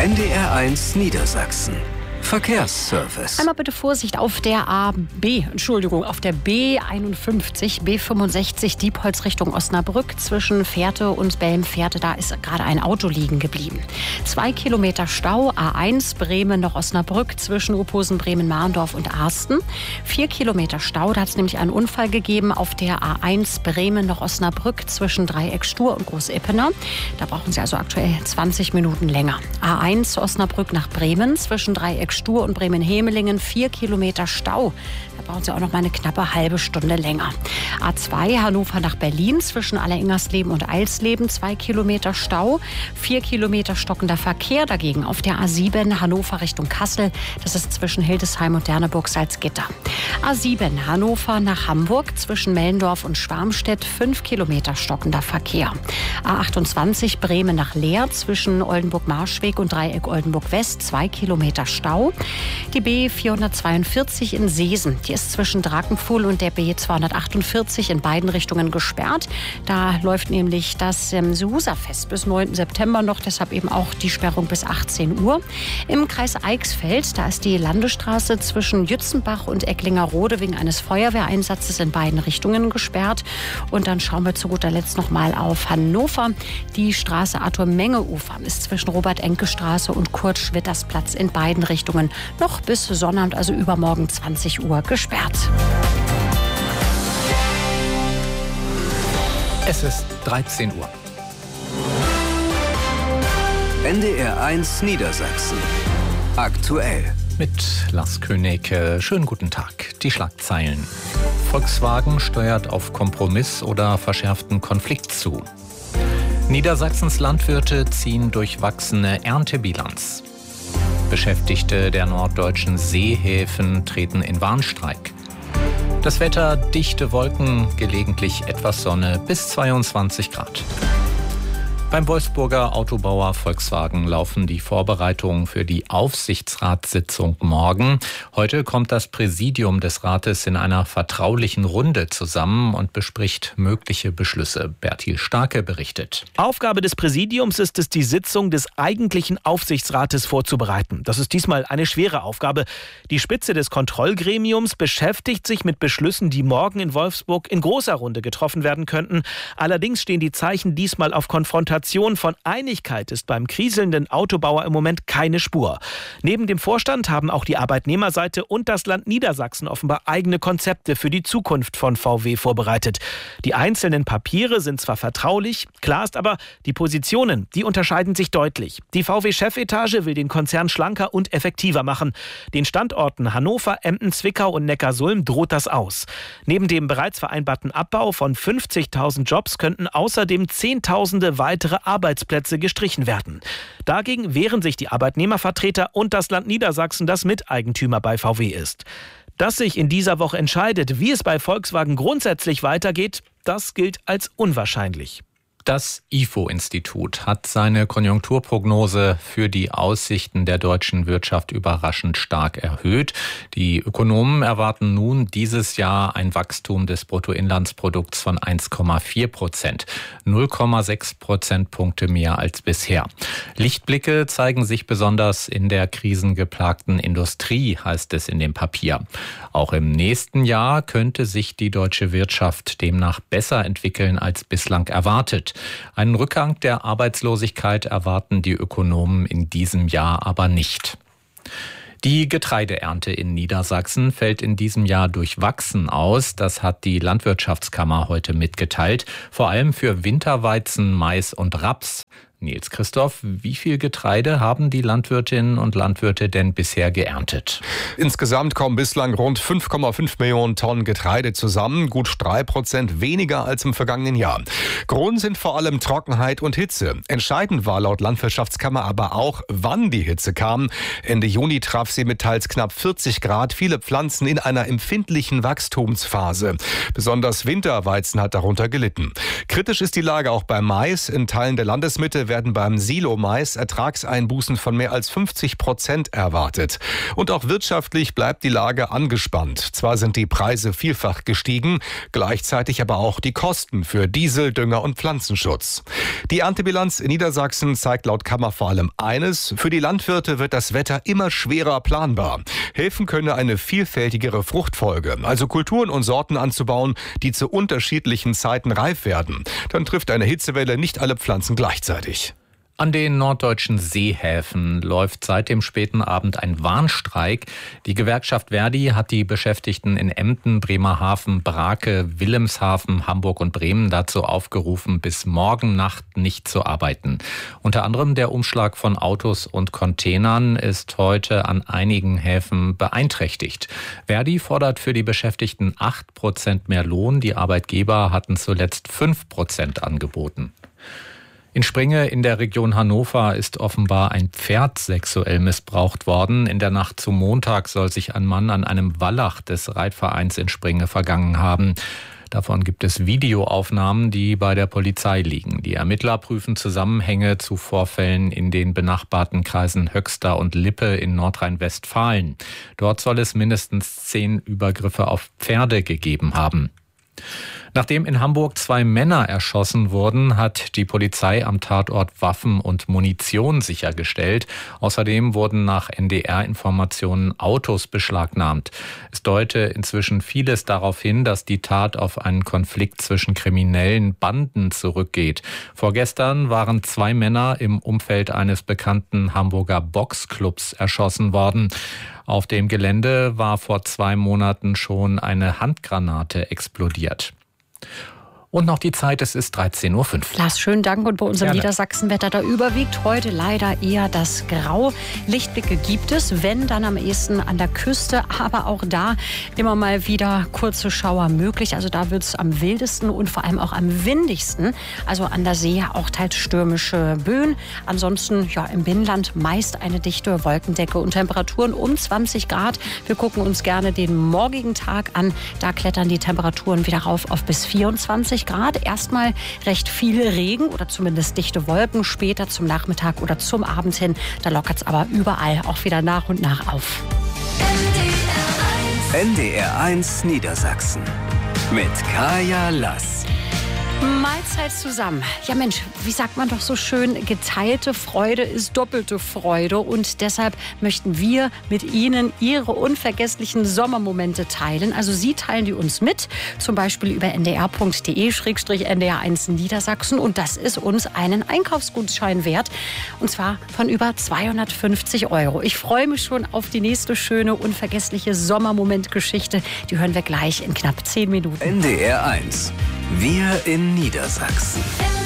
NDR1 Niedersachsen. Verkehrsservice. Einmal bitte Vorsicht auf der auf der B51, B65, Diepholz Richtung Osnabrück zwischen Fährte und Belm-Fährte. Da ist gerade ein Auto liegen geblieben. 2 Kilometer Stau, A1 Bremen nach Osnabrück zwischen Uphosen, Bremen-Marendorf und Arsten. 4 Kilometer Stau, da hat es nämlich einen Unfall gegeben auf der A1 Bremen nach Osnabrück zwischen Dreieck Stur und Groß-Ippener. Da brauchen Sie also aktuell 20 Minuten länger. A1 Osnabrück nach Bremen zwischen Dreieck Stur und Bremen-Hemelingen, 4 Kilometer Stau. Da brauchen Sie auch noch mal eine knappe halbe Stunde länger. A2 Hannover nach Berlin zwischen Alleringersleben und Eilsleben, 2 Kilometer Stau. 4 Kilometer stockender Verkehr dagegen auf der A7 Hannover Richtung Kassel. Das ist zwischen Hildesheim und Derneburg-Salzgitter. A7 Hannover nach Hamburg zwischen Mellendorf und Schwarmstedt, 5 Kilometer stockender Verkehr. A28 Bremen nach Leer zwischen Oldenburg-Marschweg und Dreieck Oldenburg-West, 2 Kilometer Stau. Die B442 in Seesen, die ist zwischen Drakenpfuhl und der B248 in beiden Richtungen gesperrt. Da läuft nämlich das Susa-Fest bis 9. September noch, deshalb eben auch die Sperrung bis 18 Uhr. Im Kreis Eichsfeld, da ist die Landesstraße zwischen Jützenbach und Ecklingerode wegen eines Feuerwehreinsatzes in beiden Richtungen gesperrt. Und dann schauen wir zu guter Letzt noch mal auf Hannover. Die Straße Arthur-Menge-Ufer ist zwischen Robert-Enke-Straße und Kurt-Schwitters-Platz in beiden Richtungen noch bis Sonnabend, also übermorgen 20 Uhr, gesperrt. Es ist 13 Uhr. NDR1 Niedersachsen. Aktuell. Mit Lars König. Schönen guten Tag. Die Schlagzeilen. Volkswagen steuert auf Kompromiss oder verschärften Konflikt zu. Niedersachsens Landwirte ziehen durchwachsene Erntebilanz. Beschäftigte der norddeutschen Seehäfen treten in Warnstreik. Das Wetter, dichte Wolken, gelegentlich etwas Sonne, bis 22 Grad. Beim Wolfsburger Autobauer Volkswagen laufen die Vorbereitungen für die Aufsichtsratssitzung morgen. Heute kommt das Präsidium des Rates in einer vertraulichen Runde zusammen und bespricht mögliche Beschlüsse. Bertil Starke berichtet. Aufgabe des Präsidiums ist es, die Sitzung des eigentlichen Aufsichtsrates vorzubereiten. Das ist diesmal eine schwere Aufgabe. Die Spitze des Kontrollgremiums beschäftigt sich mit Beschlüssen, die morgen in Wolfsburg in großer Runde getroffen werden könnten. Allerdings stehen die Zeichen diesmal auf Konfrontation. Von Einigkeit ist beim kriselnden Autobauer im Moment keine Spur. Neben dem Vorstand haben auch die Arbeitnehmerseite und das Land Niedersachsen offenbar eigene Konzepte für die Zukunft von VW vorbereitet. Die einzelnen Papiere sind zwar vertraulich, klar ist aber, die Positionen, die unterscheiden sich deutlich. Die VW-Chefetage will den Konzern schlanker und effektiver machen. Den Standorten Hannover, Emden, Zwickau und Neckarsulm droht das aus. Neben dem bereits vereinbarten Abbau von 50.000 Jobs könnten außerdem Zehntausende weitere Arbeitsplätze gestrichen werden. Dagegen wehren sich die Arbeitnehmervertreter und das Land Niedersachsen, das Miteigentümer bei VW ist. Dass sich in dieser Woche entscheidet, wie es bei Volkswagen grundsätzlich weitergeht, das gilt als unwahrscheinlich. Das IFO-Institut hat seine Konjunkturprognose für die Aussichten der deutschen Wirtschaft überraschend stark erhöht. Die Ökonomen erwarten nun dieses Jahr ein Wachstum des Bruttoinlandsprodukts von 1,4%, 0,6 Prozentpunkte mehr als bisher. Lichtblicke zeigen sich besonders in der krisengeplagten Industrie, heißt es in dem Papier. Auch im nächsten Jahr könnte sich die deutsche Wirtschaft demnach besser entwickeln als bislang erwartet. Einen Rückgang der Arbeitslosigkeit erwarten die Ökonomen in diesem Jahr aber nicht. Die Getreideernte in Niedersachsen fällt in diesem Jahr durchwachsen aus. Das hat die Landwirtschaftskammer heute mitgeteilt. Vor allem für Winterweizen, Mais und Raps. Nils Christoph, wie viel Getreide haben die Landwirtinnen und Landwirte denn bisher geerntet? Insgesamt kommen bislang rund 5,5 Millionen Tonnen Getreide zusammen, gut 3% weniger als im vergangenen Jahr. Grund sind vor allem Trockenheit und Hitze. Entscheidend war laut Landwirtschaftskammer aber auch, wann die Hitze kam. Ende Juni traf sie mit teils knapp 40 Grad viele Pflanzen in einer empfindlichen Wachstumsphase. Besonders Winterweizen hat darunter gelitten. Kritisch ist die Lage auch beim Mais. In Teilen der Landesmitte werden beim Silo-Mais Ertragseinbußen von mehr als 50% erwartet. Und auch wirtschaftlich bleibt die Lage angespannt. Zwar sind die Preise vielfach gestiegen, gleichzeitig aber auch die Kosten für Diesel, Dünger und Pflanzenschutz. Die Erntebilanz in Niedersachsen zeigt laut Kammer vor allem eines: Für die Landwirte wird das Wetter immer schwerer planbar. Helfen könne eine vielfältigere Fruchtfolge, also Kulturen und Sorten anzubauen, die zu unterschiedlichen Zeiten reif werden. Dann trifft eine Hitzewelle nicht alle Pflanzen gleichzeitig. An den norddeutschen Seehäfen läuft seit dem späten Abend ein Warnstreik. Die Gewerkschaft Verdi hat die Beschäftigten in Emden, Bremerhaven, Brake, Wilhelmshaven, Hamburg und Bremen dazu aufgerufen, bis morgen Nacht nicht zu arbeiten. Unter anderem der Umschlag von Autos und Containern ist heute an einigen Häfen beeinträchtigt. Verdi fordert für die Beschäftigten 8% mehr Lohn. Die Arbeitgeber hatten zuletzt 5% angeboten. In Springe in der Region Hannover ist offenbar ein Pferd sexuell missbraucht worden. In der Nacht zum Montag soll sich ein Mann an einem Wallach des Reitvereins in Springe vergangen haben. Davon gibt es Videoaufnahmen, die bei der Polizei liegen. Die Ermittler prüfen Zusammenhänge zu Vorfällen in den benachbarten Kreisen Höxter und Lippe in Nordrhein-Westfalen. Dort soll es mindestens 10 Übergriffe auf Pferde gegeben haben. Nachdem in Hamburg 2 Männer erschossen wurden, hat die Polizei am Tatort Waffen und Munition sichergestellt. Außerdem wurden nach NDR-Informationen Autos beschlagnahmt. Es deute inzwischen vieles darauf hin, dass die Tat auf einen Konflikt zwischen kriminellen Banden zurückgeht. Vorgestern waren 2 Männer im Umfeld eines bekannten Hamburger Boxclubs erschossen worden. Auf dem Gelände war vor 2 Monaten schon eine Handgranate explodiert. Und noch die Zeit, es ist 13.05 Uhr. Lars, schönen Dank. Und bei unserem Niedersachsenwetter, da überwiegt heute leider eher das Grau. Lichtblicke gibt es, wenn dann am ehesten an der Küste, aber auch da immer mal wieder kurze Schauer möglich. Also da wird es am wildesten und vor allem auch am windigsten. Also an der See auch teils stürmische Böen. Ansonsten im Binnenland meist eine dichte Wolkendecke und Temperaturen um 20 Grad. Wir gucken uns gerne den morgigen Tag an. Da klettern die Temperaturen wieder rauf auf bis 24 Grad. Erstmal recht viel Regen oder zumindest dichte Wolken. Später zum Nachmittag oder zum Abend hin, da lockert es aber überall auch wieder nach und nach auf. NDR1 Niedersachsen mit Kaya Lass. Mahlzeit zusammen. Ja Mensch, wie sagt man doch so schön, geteilte Freude ist doppelte Freude. Und deshalb möchten wir mit Ihnen Ihre unvergesslichen Sommermomente teilen. Also Sie teilen die uns mit, zum Beispiel über ndr.de/ndr1 Niedersachsen. Und das ist uns einen Einkaufsgutschein wert. Und zwar von über 250 €. Ich freue mich schon auf die nächste schöne, unvergessliche Sommermomentgeschichte. Die hören wir gleich in knapp 10 Minuten. NDR1. Wir in Niedersachsen.